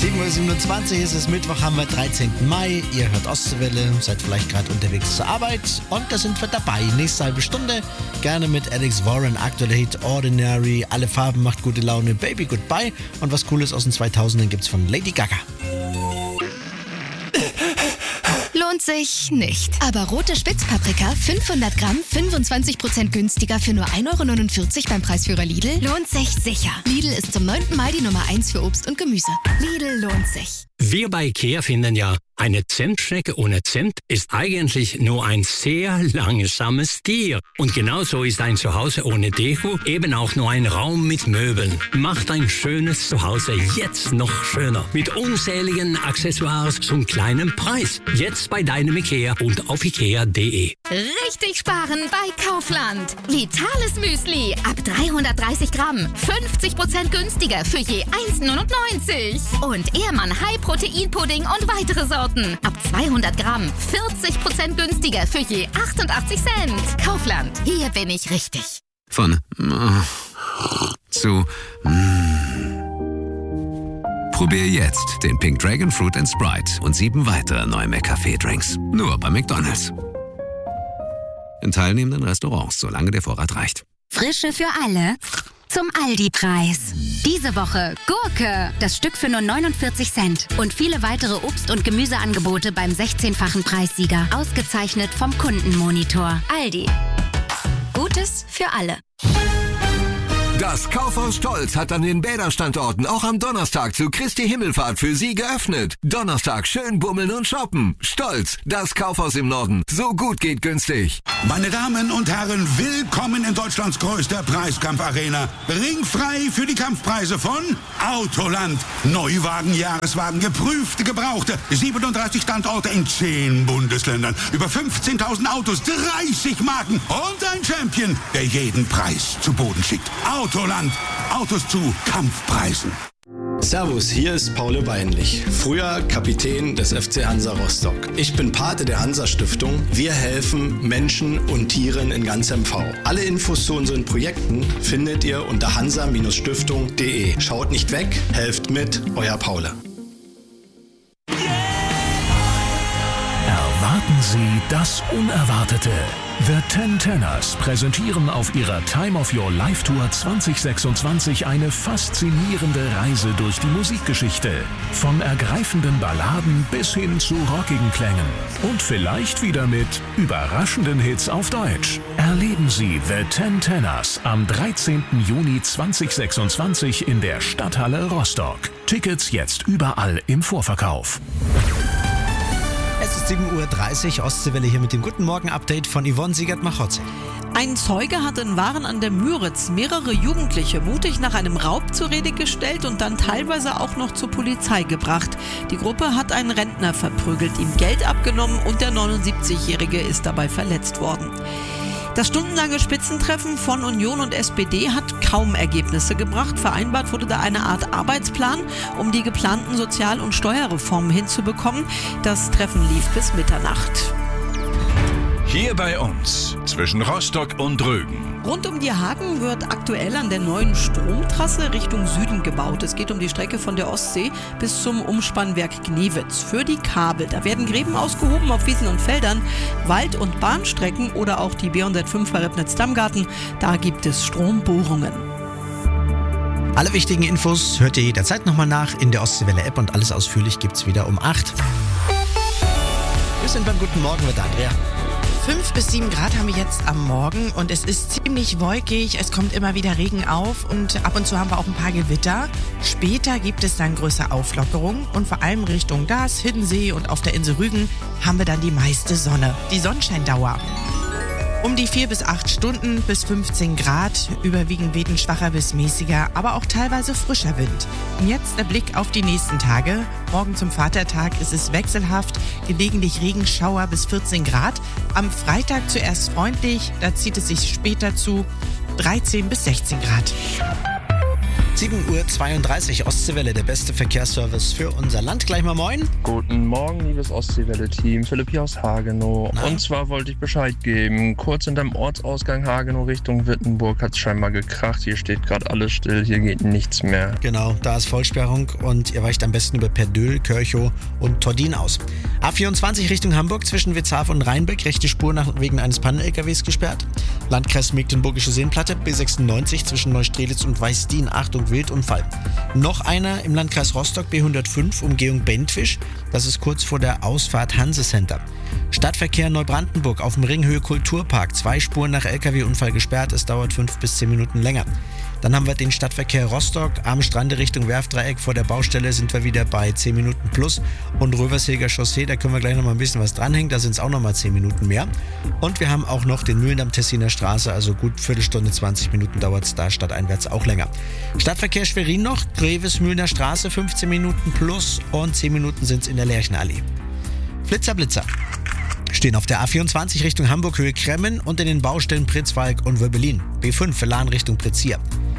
7:27 Uhr ist es Mittwoch, haben wir 13. Mai. Ihr hört Ostseewelle, seid vielleicht gerade unterwegs zur Arbeit. Und da sind wir dabei. Nächste halbe Stunde. Gerne mit Alex Warren, aktueller Hit Ordinary. Alle Farben macht gute Laune, Baby Goodbye. Und was Cooles aus den 2000ern gibt's von Lady Gaga. Lohnt sich nicht. Aber rote Spitzpaprika, 500 Gramm, 25% günstiger für nur 1,49 € beim Preisführer Lidl. Lohnt sich sicher. Lidl ist zum 9. Mal die Nummer 1 für Obst und Gemüse. Lidl lohnt sich. Wir bei IKEA finden ja, eine Zimtschnecke ohne Zimt ist eigentlich nur ein sehr langsames Tier. Und genauso ist ein Zuhause ohne Deko eben auch nur ein Raum mit Möbeln. Macht ein schönes Zuhause jetzt noch schöner. Mit unzähligen Accessoires zum kleinen Preis. Jetzt bei deinem IKEA und auf ikea.de. Richtig sparen bei Kaufland. Vitales Müsli ab 330 Gramm. 50% günstiger für je 1,99 €. Und Ehrmann High-Protein-Pudding und weitere Sorten. Ab 200 Gramm. 40% günstiger für je 88 Cent. Kaufland. Hier bin ich richtig. Von zu Probier jetzt den Pink Dragon Fruit & Sprite und 7 weitere neue McCafé-Drinks. Nur bei McDonald's. In teilnehmenden Restaurants, solange der Vorrat reicht. Frische für alle zum Aldi-Preis. Diese Woche Gurke, das Stück für nur 49 Cent. Und viele weitere Obst- und Gemüseangebote beim 16-fachen Preissieger. Ausgezeichnet vom Kundenmonitor. Aldi. Gutes für alle. Das Kaufhaus Stolz hat an den Bäderstandorten auch am Donnerstag zu Christi Himmelfahrt für Sie geöffnet. Donnerstag schön bummeln und shoppen. Stolz, das Kaufhaus im Norden. So gut geht günstig. Meine Damen und Herren, willkommen in Deutschlands größter Preiskampfarena. Ringfrei für die Kampfpreise von Autoland. Neuwagen, Jahreswagen, geprüfte, gebrauchte. 37 Standorte in 10 Bundesländern. Über 15.000 Autos, 30 Marken und ein Champion, der jeden Preis zu Boden schickt. Autoland. Autos zu Kampfpreisen. Servus, hier ist Paul Beinlich, früher Kapitän des FC Hansa Rostock. Ich bin Pate der Hansa-Stiftung. Wir helfen Menschen und Tieren in ganz MV. Alle Infos zu unseren Projekten findet ihr unter hansa-stiftung.de. Schaut nicht weg, helft mit, euer Paul. Erwarten Sie das Unerwartete. The Ten Tenors präsentieren auf ihrer Time of Your Life Tour 2026 eine faszinierende Reise durch die Musikgeschichte. Von ergreifenden Balladen bis hin zu rockigen Klängen. Und vielleicht wieder mit überraschenden Hits auf Deutsch. Erleben Sie The Ten Tenors am 13. Juni 2026 in der Stadthalle Rostock. Tickets jetzt überall im Vorverkauf. Es ist 7:30 Uhr, Ostseewelle hier mit dem Guten Morgen-Update von Yvonne Siegert-Machotze. Ein Zeuge hat in Waren an der Müritz mehrere Jugendliche mutig nach einem Raub zur Rede gestellt und dann teilweise auch noch zur Polizei gebracht. Die Gruppe hat einen Rentner verprügelt, ihm Geld abgenommen und der 79-Jährige ist dabei verletzt worden. Das stundenlange Spitzentreffen von Union und SPD hat kaum Ergebnisse gebracht. Vereinbart wurde da eine Art Arbeitsplan, um die geplanten Sozial- und Steuerreformen hinzubekommen. Das Treffen lief bis Mitternacht. Hier bei uns, zwischen Rostock und Rügen. Rund um die Hagen wird aktuell an der neuen Stromtrasse Richtung Süden gebaut. Es geht um die Strecke von der Ostsee bis zum Umspannwerk Gnewitz. Für die Kabel, da werden Gräben ausgehoben auf Wiesen und Feldern, Wald- und Bahnstrecken oder auch die B105 bei Repnitz-Dammgarten. Da gibt es Strombohrungen. Alle wichtigen Infos hört ihr jederzeit nochmal nach in der Ostseewelle-App und alles ausführlich gibt's wieder um 8. Wir sind beim Guten Morgen mit Andrea. 5 bis 7 Grad haben wir jetzt am Morgen und es ist ziemlich wolkig, es kommt immer wieder Regen auf und ab und zu haben wir auch ein paar Gewitter. Später gibt es dann größere Auflockerungen und vor allem Richtung Das, Hiddensee und auf der Insel Rügen haben wir dann die meiste Sonne. Die Sonnenscheindauer um die 4 bis 8 Stunden bis 15 Grad, überwiegend weht ein schwacher bis mäßiger, aber auch teilweise frischer Wind. Und jetzt der Blick auf die nächsten Tage. Morgen zum Vatertag ist es wechselhaft, gelegentlich Regenschauer bis 14 Grad. Am Freitag zuerst freundlich, da zieht es sich später zu 13 bis 16 Grad. 7:32 Uhr, Ostseewelle, der beste Verkehrsservice für unser Land. Gleich mal moin. Guten Morgen, liebes Ostseewelle-Team. Philipp hier aus Hagenow. Und zwar wollte ich Bescheid geben. Kurz hinterm Ortsausgang Hagenow Richtung Wittenburg hat es scheinbar gekracht. Hier steht gerade alles still, hier geht nichts mehr. Genau, da ist Vollsperrung und ihr weicht am besten über Perdöhl, Körchow und Tordin aus. A24 Richtung Hamburg zwischen Witzhafen und Rheinbeck, rechte Spur wegen eines Pannen-LKWs gesperrt. Landkreis Mecklenburgische Seenplatte, B96 zwischen Neustrelitz und Weißdien, Achtung, Wildunfall. Noch einer im Landkreis Rostock, B105, Umgehung Bentwisch, das ist kurz vor der Ausfahrt Hanse-Center. Stadtverkehr Neubrandenburg auf dem Ringhöhe Kulturpark, 2 Spuren nach LKW-Unfall gesperrt, es dauert 5 bis 10 Minuten länger. Dann haben wir den Stadtverkehr Rostock, am Strande Richtung Werftdreieck, vor der Baustelle sind wir wieder bei 10 Minuten plus und Röversheger Chaussee, da können wir gleich noch mal ein bisschen was dranhängen, da sind es auch noch mal 10 Minuten mehr. Und wir haben auch noch den Mühlen am Tessiner Straße, also gut Viertelstunde, 20 Minuten dauert es da stadteinwärts auch länger. Stadtverkehr Schwerin noch, Grevesmühlener Straße, 15 Minuten plus und 10 Minuten sind es in der Lerchenallee. Blitzer. Stehen auf der A24 Richtung Hamburg Höhe Kremmen und in den Baustellen Pritzwalk und Wöbbelin. B5 Verlan Richtung Pritzia.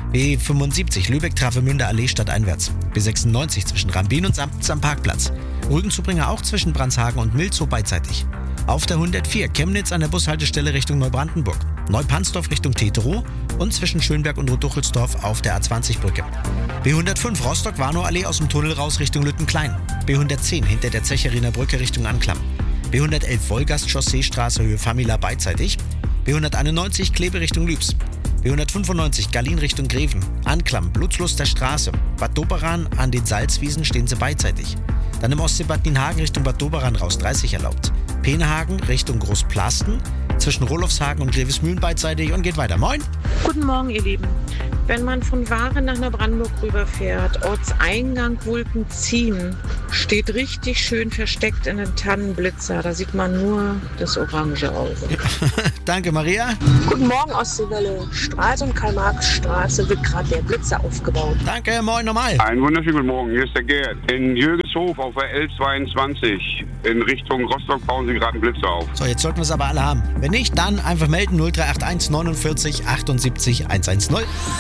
B75 Lübeck-Travemünder Allee stadteinwärts. B96 zwischen Rambin und Samtens am Parkplatz. Rügenzubringer auch zwischen Brandshagen und Milzow beidseitig. Auf der 104 Chemnitz an der Bushaltestelle Richtung Neubrandenburg. Neupansdorf Richtung Teterow und zwischen Schönberg und Roduchelsdorf auf der A20-Brücke. B105 Rostock-Warnow Allee aus dem Tunnel raus Richtung Lüttenklein. B110 hinter der Zecheriner Brücke Richtung Anklam. B111 Wolgast Chausseestraße Höhe Famila beidseitig. B191 Kleve Richtung Lübs. B195 Gallin Richtung Greven. Anklam, Blutsluster Straße. Bad Doberan an den Salzwiesen stehen sie beidseitig. Dann im Ostseebad Nienhagen Richtung Bad Doberan raus 30 erlaubt. Penehagen Richtung Großplasten. Zwischen Rolofshagen und Grevesmühlen beidseitig und geht weiter. Moin! Guten Morgen, ihr Lieben. Wenn man von Waren nach Neubrandenburg rüberfährt, Ortseingang Wulpenzien, steht richtig schön versteckt in den Tannenblitzer. Da sieht man nur das orange Auge. Danke, Maria. Guten Morgen, Ostseewelle. Strahls- und Karl-Marx-Straße wird gerade der Blitzer aufgebaut. Danke, moin nochmal. Einen wunderschönen guten Morgen, hier ist der Gerd. In Jürgenshof auf der L22 in Richtung Rostock bauen sie gerade einen Blitzer auf. So, jetzt sollten wir es aber alle haben. Wenn nicht, dann einfach melden 0381 49 78 110.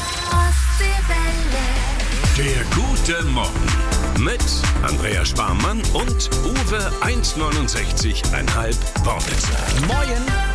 Der gute Morgen mit Andrea Sparmann und Uwe 1,69,5 Wortwitzer. Moin!